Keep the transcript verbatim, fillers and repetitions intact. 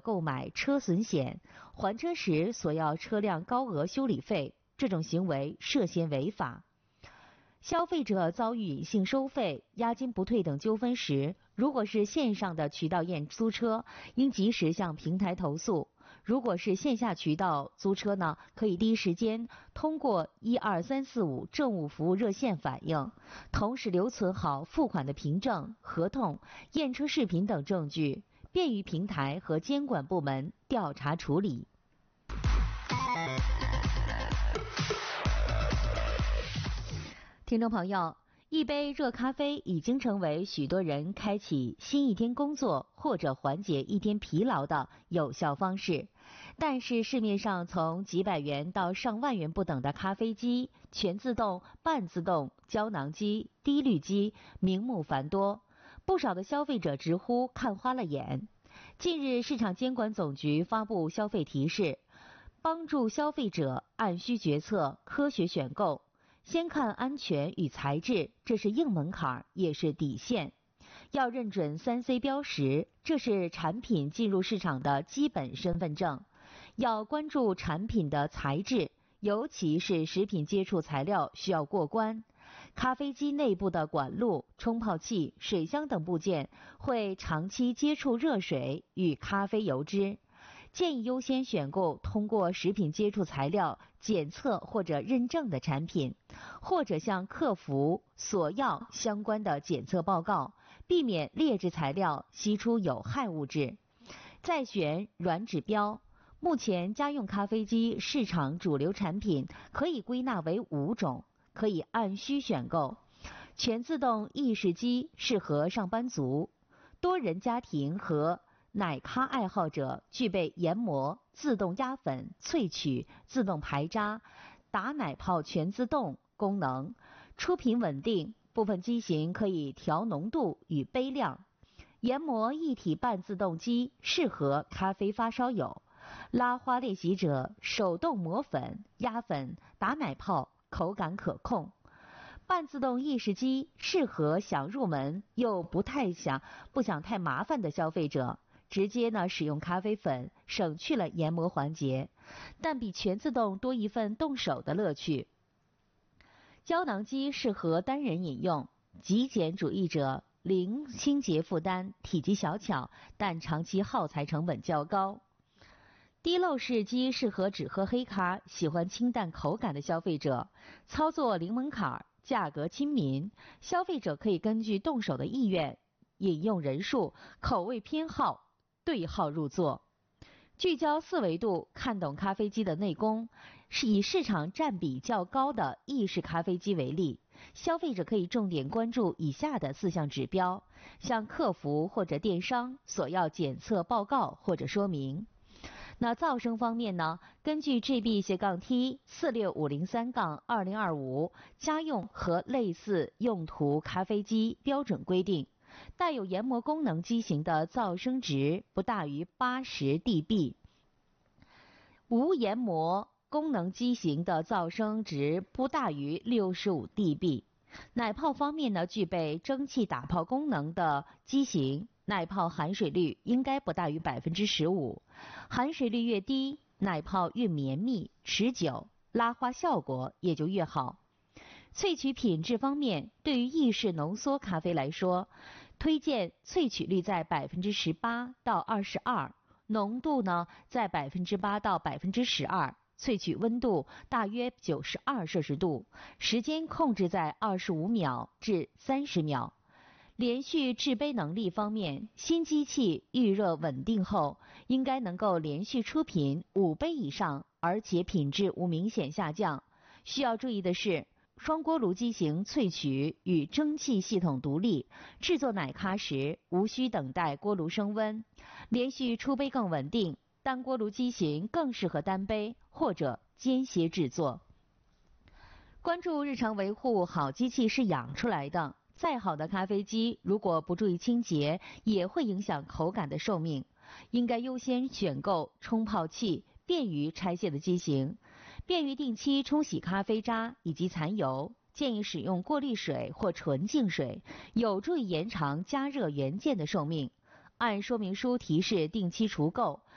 购买车损险，还车时索要车辆高额修理费，这种行为涉嫌违法。消费者遭遇隐性收费、押金不退等纠纷时，如果是线上的渠道验租车，应及时向平台投诉；如果是线下渠道租车呢，可以第一时间通过一二三四五政务服务热线反映，同时留存好付款的凭证、合同、验车视频等证据，便于平台和监管部门调查处理。听众朋友，一杯热咖啡已经成为许多人开启新一天工作或者缓解一天疲劳的有效方式。但是市面上从几百元到上万元不等的咖啡机、全自动、半自动、胶囊机、滴滤机名目繁多，不少的消费者直呼看花了眼。近日，市场监管总局发布消费提示，帮助消费者按需决策，科学选购。先看安全与材质，这是硬门槛，也是底线。要认准 三 C 标识，这是产品进入市场的基本身份证。要关注产品的材质，尤其是食品接触材料需要过关。咖啡机内部的管路、冲泡器、水箱等部件会长期接触热水与咖啡油脂。建议优先选购通过食品接触材料检测或者认证的产品，或者向客服索要相关的检测报告，避免劣质材料析出有害物质。再选软指标。目前家用咖啡机市场主流产品可以归纳为五种，可以按需选购。全自动意式机适合上班族、多人家庭和奶咖爱好者，具备研磨、自动压粉、萃取、自动排渣、打奶泡全自动功能，出品稳定，部分机型可以调浓度与杯量。研磨一体半自动机适合咖啡发烧友、拉花练习者，手动磨粉、压粉、打奶泡，口感可控。半自动意式机适合想入门又不太想不想太麻烦的消费者，直接呢使用咖啡粉，省去了研磨环节，但比全自动多一份动手的乐趣。胶囊机适合单人饮用，极简主义者，零清洁负担，体积小巧，但长期耗材成本较高。滴漏式机适合只喝黑咖，喜欢清淡口感的消费者，操作零门槛，价格亲民，消费者可以根据动手的意愿、饮用人数、口味偏好对号入座。聚焦四维度看懂咖啡机的内功，是以市场占比较高的意式咖啡机为例，消费者可以重点关注以下的四项指标，向客服或者电商索要检测报告或者说明。那噪声方面呢，根据 G B 斜杠 T 四六五零三杠二零二五家用和类似用途咖啡机标准规定，带有研磨功能机型的噪声值不大于八十 D B， 无研磨功能机型的噪声值不大于六十五 D B。 奶泡方面呢，具备蒸汽打泡功能的机型，奶泡含水率应该不大于 百分之十五， 含水率越低，奶泡越绵密持久，拉花效果也就越好。萃取品质方面，对于意式浓缩咖啡来说，推荐萃取率在 百分之十八到二十二， 浓度呢在 百分之八到百分之十二， 萃取温度大约九十二摄氏度，时间控制在二十五秒至三十秒。连续制杯能力方面，新机器预热稳定后，应该能够连续出品五杯以上，而且品质无明显下降。需要注意的是，双锅炉机型萃取与蒸汽系统独立，制作奶咖时无需等待锅炉升温，连续出杯更稳定。单锅炉机型更适合单杯或者间歇制作。关注日常维护，好机器是养出来的。再好的咖啡机，如果不注意清洁，也会影响口感的寿命。应该优先选购冲泡器，便于拆卸的机型，便于定期冲洗咖啡渣以及残油。建议使用过滤水或纯净水，有助于延长加热元件的寿命。按说明书提示定期除垢，